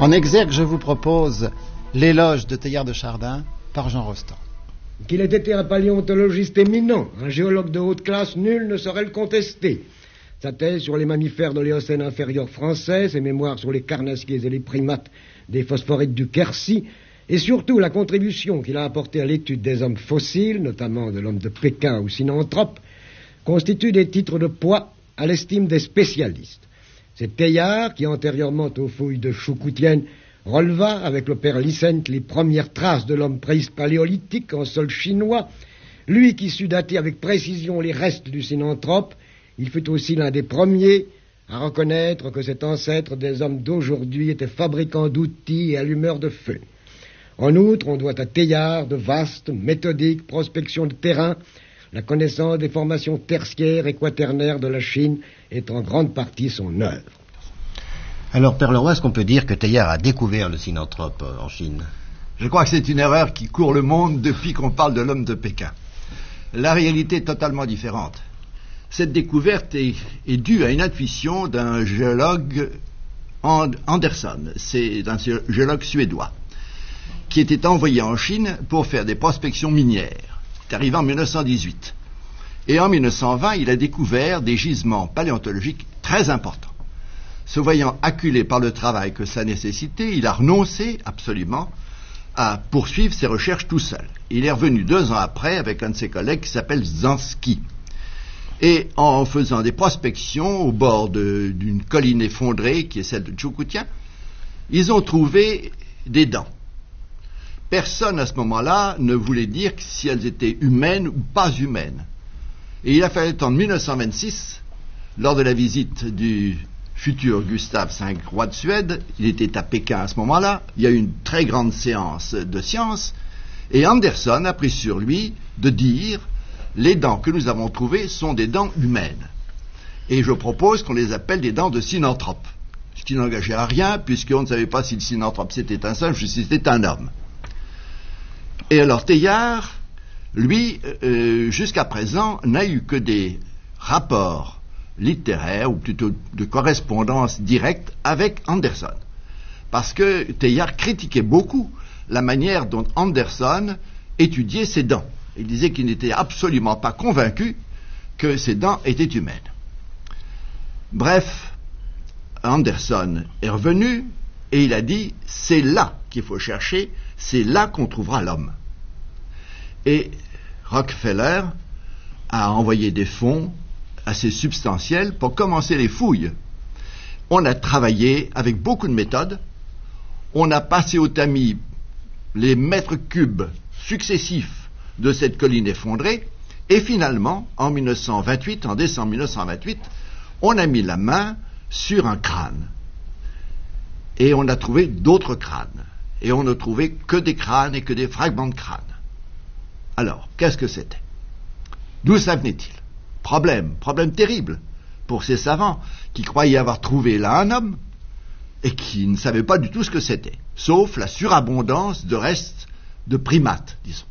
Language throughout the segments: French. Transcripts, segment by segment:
En exergue, je vous propose l'éloge de Teilhard de Chardin par Jean Rostand. Qu'il ait été un paléontologiste éminent, un géologue de haute classe, nul ne saurait le contester. Sa thèse sur les mammifères de l'Éocène inférieur français, ses mémoires sur les carnassiers et les primates des phosphorites du Quercy, et surtout la contribution qu'il a apportée à l'étude des hommes fossiles, notamment de l'homme de Pékin ou Sinanthrope, constituent des titres de poids à l'estime des spécialistes. C'est Teilhard qui, antérieurement aux fouilles de Choukoutienne, releva avec le père Lissent les premières traces de l'homme paléolithique en sol chinois. Lui qui sut dater avec précision les restes du Sinanthrope, il fut aussi l'un des premiers à reconnaître que cet ancêtre des hommes d'aujourd'hui était fabricant d'outils et allumeur de feu. En outre, on doit à Teilhard de vastes, méthodiques prospections de terrain. La connaissance des formations tertiaires et quaternaires de la Chine est en grande partie son œuvre. Alors, Père Leroy, est-ce qu'on peut dire que Teilhard a découvert le Sinanthrope en Chine? Je crois que c'est une erreur qui court le monde depuis qu'on parle de l'homme de Pékin. La réalité est totalement différente. Cette découverte est due à une intuition d'un géologue Anderson, c'est un géologue suédois, qui était envoyé en Chine pour faire des prospections minières. C'est arrivé en 1918. Et en 1920, il a découvert des gisements paléontologiques très importants. Se voyant acculé par le travail que ça nécessitait, il a renoncé absolument à poursuivre ses recherches tout seul. Il est revenu 2 ans après avec un de ses collègues qui s'appelle Zansky. Et en faisant des prospections au bord d'une colline effondrée, qui est celle de Choukoutien, ils ont trouvé des dents. Personne à ce moment-là ne voulait dire si elles étaient humaines ou pas humaines. Et il a fallu attendre 1926, lors de la visite du futur Gustave V, roi de Suède. Il était à Pékin à ce moment-là. Il y a eu une très grande séance de sciences. Et Anderson a pris sur lui de dire: les dents que nous avons trouvées sont des dents humaines. Et je propose qu'on les appelle des dents de Sinanthrope. Ce qui n'engageait à rien, puisqu'on ne savait pas si le Sinanthrope c'était un singe ou si c'était un homme. Et alors Teilhard, lui, jusqu'à présent, n'a eu que des rapports littéraires, ou plutôt de correspondance directe avec Anderson. Parce que Teilhard critiquait beaucoup la manière dont Anderson étudiait ses dents. Il disait qu'il n'était absolument pas convaincu que ces dents étaient humaines. Bref, Anderson est revenu et il a dit: c'est là qu'il faut chercher, c'est là qu'on trouvera l'homme. Et Rockefeller a envoyé des fonds assez substantiels pour commencer les fouilles. On a travaillé avec beaucoup de méthodes, on a passé au tamis les mètres cubes successifs de cette colline effondrée, et finalement, en 1928, en décembre 1928, on a mis la main sur un crâne. Et on a trouvé d'autres crânes. Et on n'a trouvé que des crânes et que des fragments de crâne. Alors, qu'est-ce que c'était? D'où ça venait-il? Problème terrible pour ces savants qui croyaient avoir trouvé là un homme et qui ne savaient pas du tout ce que c'était, sauf la surabondance de restes de primates, disons.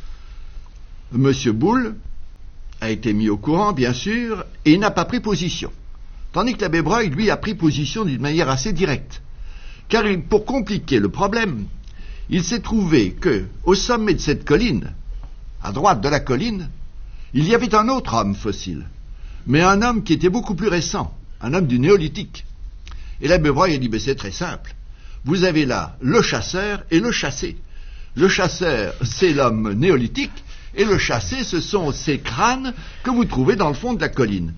Monsieur Boulle a été mis au courant, bien sûr, et il n'a pas pris position. Tandis que l'abbé Breuil, lui, a pris position d'une manière assez directe. Car pour compliquer le problème, il s'est trouvé que, au sommet de cette colline, à droite de la colline, il y avait un autre homme fossile, mais un homme qui était beaucoup plus récent, un homme du néolithique. Et l'abbé Breuil a dit: c'est très simple. Vous avez là le chasseur et le chassé. Le chasseur, c'est l'homme néolithique, et le chassé, ce sont ces crânes que vous trouvez dans le fond de la colline.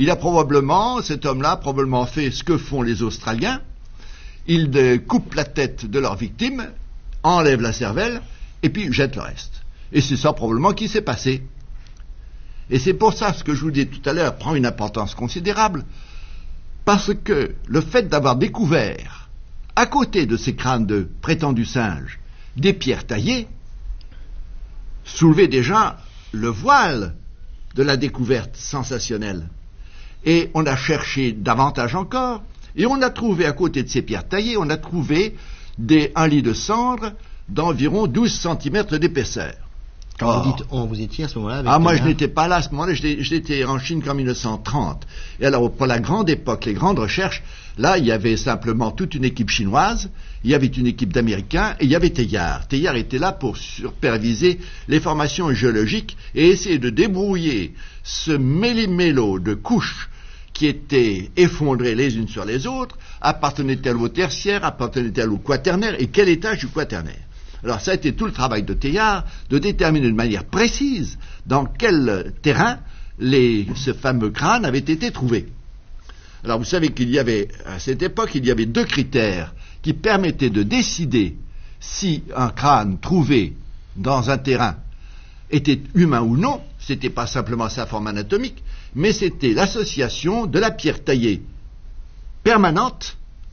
Cet homme-là a probablement fait ce que font les Australiens. Ils coupent la tête de leur victime, enlèvent la cervelle, et puis jettent le reste. Et c'est ça probablement qui s'est passé. Et c'est pour ça, ce que je vous dis tout à l'heure prend une importance considérable, parce que le fait d'avoir découvert, à côté de ces crânes de prétendus singes, des pierres taillées, soulevait déjà le voile de la découverte sensationnelle. Et on a cherché davantage encore, et on a trouvé, à côté de ces pierres taillées, on a trouvé un lit de cendre d'environ 12 cm d'épaisseur. Quand vous dites on, vous étiez à ce moment-là avec moi Teilhard? je n'étais pas là à ce moment-là, j'étais en Chine qu'en 1930. Et alors pour la grande époque, les grandes recherches, là il y avait simplement toute une équipe chinoise, il y avait une équipe d'Américains et il y avait Teilhard. Teilhard était là pour superviser les formations géologiques et essayer de débrouiller ce méli-mélo de couches qui étaient effondrées les unes sur les autres, appartenaient-elles au tertiaire, appartenaient-elles au quaternaire et quel étage du quaternaire. Alors ça a été tout le travail de Teilhard de déterminer de manière précise dans quel terrain ce fameux crâne avait été trouvé. Alors vous savez qu'il y avait, à cette époque, il y avait 2 critères qui permettaient de décider si un crâne trouvé dans un terrain était humain ou non. C'était pas simplement sa forme anatomique, mais c'était l'association de la pierre taillée permanente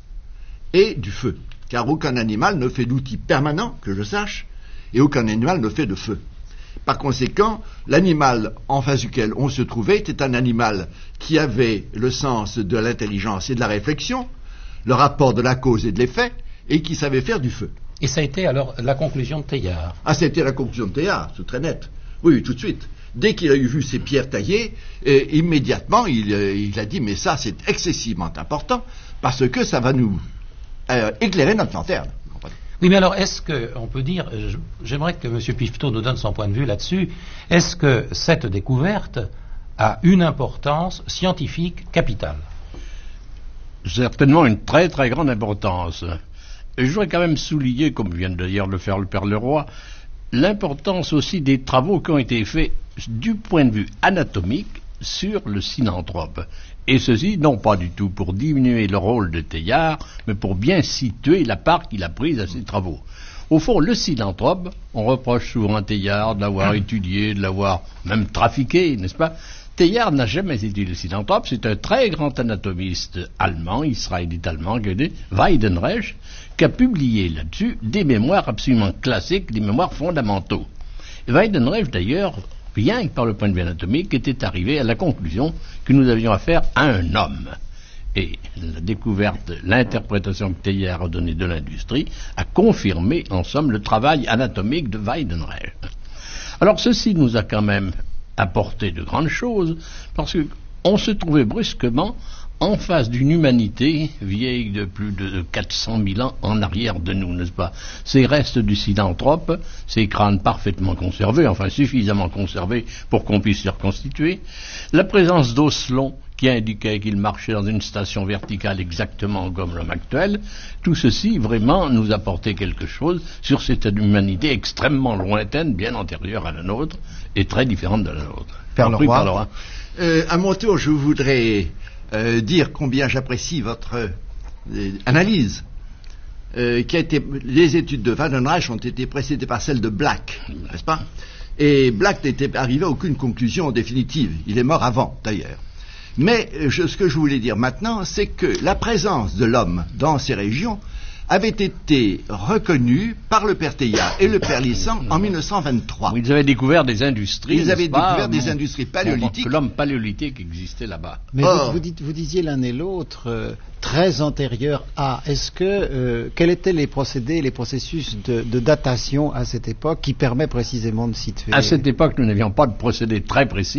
et du feu. Car aucun animal ne fait d'outil permanent, que je sache, et aucun animal ne fait de feu. Par conséquent, l'animal en face duquel on se trouvait était un animal qui avait le sens de l'intelligence et de la réflexion, le rapport de la cause et de l'effet, et qui savait faire du feu. Et ça a été alors la conclusion de Teilhard. C'était la conclusion de Teilhard, c'est très net. Oui, tout de suite. Dès qu'il a vu ces pierres taillées, immédiatement, il a dit, mais ça, c'est excessivement important, parce que ça va nous éclairer notre lanterne. Oui, mais alors, est-ce qu'on peut dire, j'aimerais que M. Pifteau nous donne son point de vue là-dessus, est-ce que cette découverte a une importance scientifique capitale? Certainement une très très grande importance. Et je voudrais quand même souligner, comme vient d'ailleurs de le faire le Père Leroy, l'importance aussi des travaux qui ont été faits du point de vue anatomique sur le synanthrope. Et ceci, non pas du tout pour diminuer le rôle de Teilhard, mais pour bien situer la part qu'il a prise à ses travaux. Au fond, le synanthrope, on reproche souvent à Teilhard de l'avoir étudié, de l'avoir même trafiqué, n'est-ce pas? Teilhard n'a jamais étudié le synanthrope, c'est un très grand anatomiste allemand, israélite allemand, Weidenreich, qui a publié là-dessus des mémoires absolument classiques, des mémoires fondamentaux. Weidenreich, d'ailleurs, rien que par le point de vue anatomique, était arrivé à la conclusion que nous avions affaire à un homme. Et la découverte, l'interprétation que Teilhard a donnée de l'industrie a confirmé, en somme, le travail anatomique de Weidenreich. Alors ceci nous a quand même apporté de grandes choses, parce qu'on se trouvait brusquement en face d'une humanité vieille de plus de 400 000 ans en arrière de nous, n'est-ce pas? Ces restes du synanthrope, ces crânes parfaitement conservés, enfin suffisamment conservés pour qu'on puisse se reconstituer, la présence d'os longs qui indiquait qu'il marchait dans une station verticale exactement comme l'homme actuel, tout ceci vraiment nous apportait quelque chose sur cette humanité extrêmement lointaine, bien antérieure à la nôtre et très différente de la nôtre. Père Leroy. À mon tour, je voudrais dire combien j'apprécie votre analyse. Les études de Weidenreich ont été précédées par celles de Black, n'est-ce pas? Et Black n'était arrivé à aucune conclusion définitive. Il est mort avant, d'ailleurs. Mais ce que je voulais dire maintenant, c'est que la présence de l'homme dans ces régions avait été reconnue par le père Teilhard et le père Lissant en 1923. Ils avaient découvert des industries. Ils avaient découvert des industries paléolithiques. Que l'homme paléolithique existait là-bas. Mais vous disiez l'un et l'autre très antérieurs à. Est-ce que quels étaient les procédés, les processus de datation à cette époque qui permet précisément de situer? À cette époque, nous n'avions pas de procédé très précis.